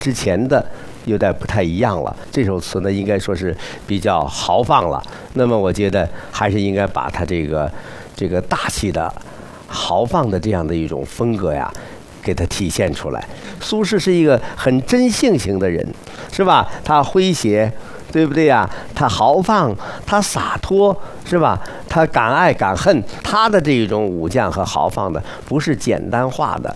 之前的有点不太一样了。这首词呢，应该说是比较豪放了。那么我觉得还是应该把它这个大气的、豪放的这样的一种风格呀，给它体现出来。苏轼是一个很真性情的人，是吧？他诙谐，对不对呀？他豪放，他洒脱，是吧？他敢爱敢恨，他的这种武将和豪放的不是简单化的，